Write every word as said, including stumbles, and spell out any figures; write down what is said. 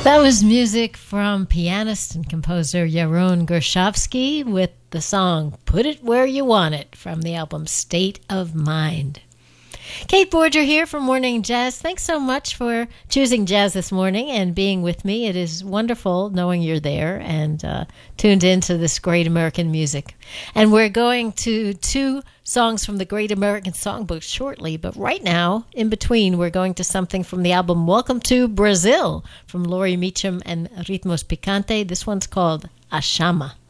That was music from pianist and composer Yaron Gershovsky with the song Put It Where You Want It from the album State of Mind. Kate Borger here from Morning Jazz. Thanks so much for choosing jazz this morning and being with me. It is wonderful knowing you're there and uh, tuned into this great American music. And we're going to two songs from the Great American Songbook shortly, but right now, in between, we're going to something from the album Welcome to Brazil from Laurie Meacham and Ritmos Picante. This one's called Ashama.